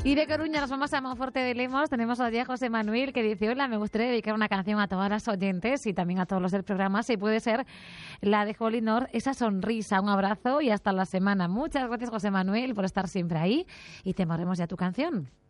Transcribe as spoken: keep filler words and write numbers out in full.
Y de Coruña nos vamos a Monforte de Lemos. Tenemos allí a José Manuel que dice: hola, me gustaría dedicar una canción a todas las oyentes y también a todos los del programa, si puede ser la de Holy North, esa sonrisa. Un abrazo y hasta la semana. Muchas gracias, José Manuel, por estar siempre ahí, y te morremos ya tu canción.